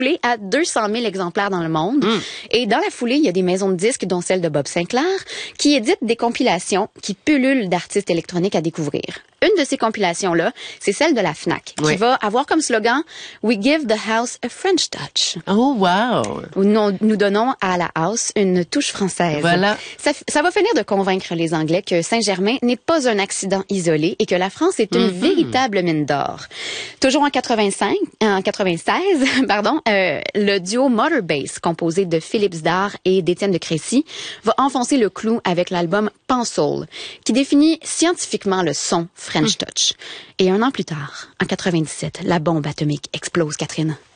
à 200 000 exemplaires dans le monde. Et dans la foulée, il y a des maisons de disques, dont celle de Bob Sinclair, qui éditent des compilations qui pullulent d'artistes électroniques à découvrir. Une de ces compilations-là, c'est celle de la FNAC, qui va avoir comme slogan « We give the house a French touch ». Oh, wow! Nous donnons à la house une touche française. Voilà. Ça va finir de convaincre les Anglais que Saint-Germain n'est pas un accident isolé et que la France est une véritable mine d'or. Toujours en 96, le duo Motor Bass, composé de Philippe Zdar et d'Étienne de Crécy, va enfoncer le clou avec l'album Pansoul, qui définit scientifiquement le son French Touch. Et un an plus tard, en 97, la bombe atomique explose, Catherine.